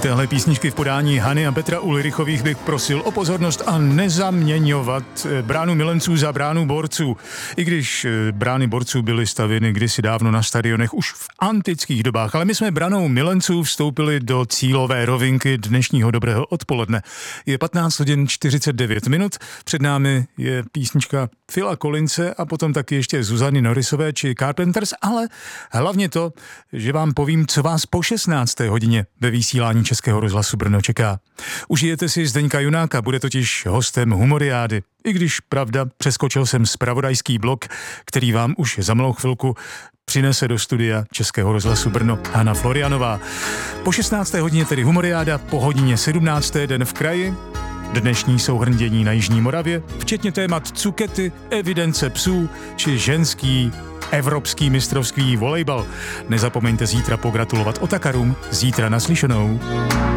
téhle písničky v podání Hany a Petra Ulrichových bych prosil o pozornost a nezaměňovat bránu milenců za bránu borců. I když brány borců byly stavěny kdysi dávno na stadionech už v antických dobách, ale my jsme branou milenců vstoupili do cílové rovinky dnešního dobrého odpoledne. Je 15 hodin 49 minut, před námi je písnička Phila Collinse a potom taky ještě Zuzany Norrisové či Carpenters, ale hlavně to, že vám povím, co vás po 16. hodině ve vysílání Českého rozhlasu Brno čeká. Užijete si Zdeňka Junáka, bude totiž hostem Humoriády. I když, pravda, přeskočil jsem zpravodajský blok, který vám už za malou chvilku přinese do studia Českého rozhlasu Brno Hana Florianová. Po 16. hodině tedy Humoriáda, po hodině 17. den v kraji, dnešní souhrn dění na Jižní Moravě, včetně témat cukety, evidence psů či ženský evropský mistrovský volejbal. Nezapomeňte zítra pogratulovat Otakarům, zítra naslyšenou.